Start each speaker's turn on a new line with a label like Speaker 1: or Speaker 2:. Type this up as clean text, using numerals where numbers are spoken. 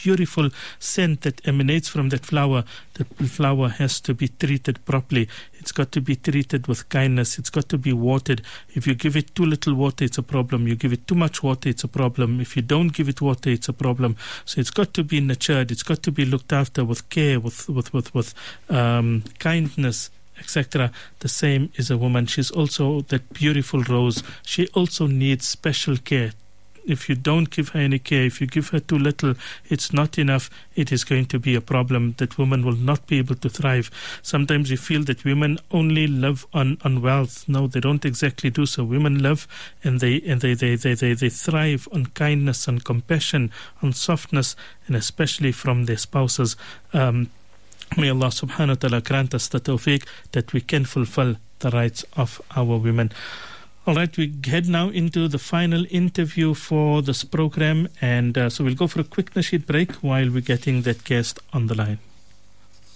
Speaker 1: beautiful scent that emanates from that flower, the flower has to be treated properly. It's got to be treated with kindness. It's got to be watered. If you give it too little water, it's a problem. You give it too much water, it's a problem. If you don't give it water, it's a problem. So it's got to be nurtured. It's got to be looked after with care, with kindness, etc. The same is a woman. She's also that beautiful rose. She also needs special care. If you don't give her any care, if you give her too little, it's not enough, it is going to be a problem. That woman will not be able to thrive. Sometimes you feel that women only live on wealth. No, they don't exactly do so. Women live and they thrive on kindness, on compassion, on softness, and especially from their spouses. May Allah subhanahu wa ta'ala grant us the tawfiq that we can fulfill the rights of our women. All right, we head now into the final interview for this program, and so we'll go for a quick nasheed break while we're getting that guest on the line.